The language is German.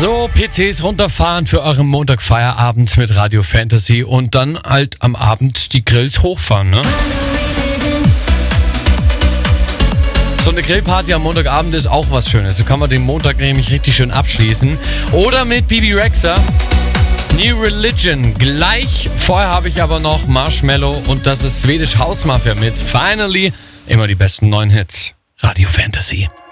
So, PCs runterfahren für euren Montag-Feierabend mit Radio Fantasy und dann halt am Abend die Grills hochfahren, ne? So eine Grillparty am Montagabend ist auch was Schönes. So kann man den Montag nämlich richtig schön abschließen. Oder mit Bibi Rexha. New Religion. Gleich vorher habe ich aber noch Marshmello und das ist Swedish House Mafia mit Finally. Immer die besten neuen Hits. Radio Fantasy.